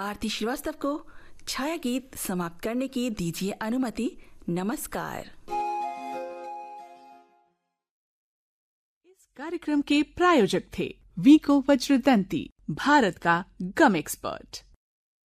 आरती श्रीवास्तव को छाया गीत समाप्त करने की दीजिए अनुमति। नमस्कार। इस कार्यक्रम के प्रायोजक थे वीको वज्रदंती, भारत का गम एक्सपर्ट।